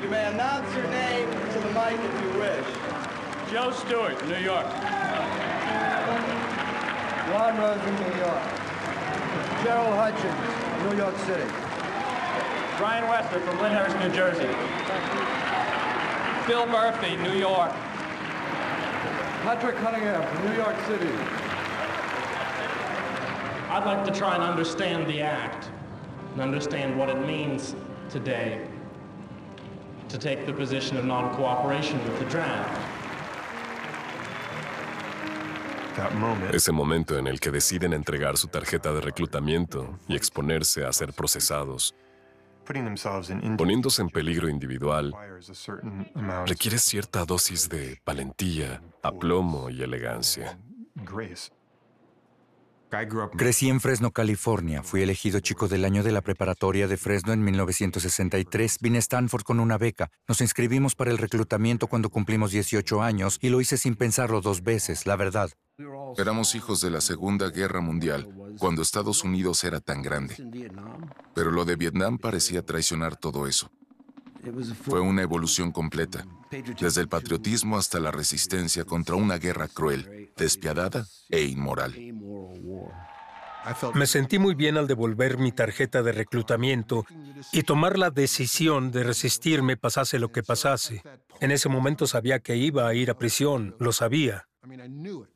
You may announce your name to the mic if you wish. Joe Stewart, New York. Ron Rosen, New York. Gerald Hutchins, New York City. Brian Wester from Lyndhurst, New Jersey. Phil Murphy, New York. Patrick Cunningham from New York City. I'd like to try and understand the act and understand what it means today to take the position of non-cooperation with the draft. Ese momento en el que deciden entregar su tarjeta de reclutamiento y exponerse a ser procesados, poniéndose en peligro individual, requiere cierta dosis de valentía, aplomo y elegancia. Crecí en Fresno, California. Fui elegido chico del año de la preparatoria de Fresno en 1963. Vine a Stanford con una beca. Nos inscribimos para el reclutamiento cuando cumplimos 18 años y lo hice sin pensarlo 2 veces, la verdad. Éramos hijos de la Segunda Guerra Mundial, cuando Estados Unidos era tan grande. Pero lo de Vietnam parecía traicionar todo eso. Fue una evolución completa, desde el patriotismo hasta la resistencia contra una guerra cruel, despiadada e inmoral. Me sentí muy bien al devolver mi tarjeta de reclutamiento y tomar la decisión de resistirme pasase lo que pasase. En ese momento sabía que iba a ir a prisión, lo sabía.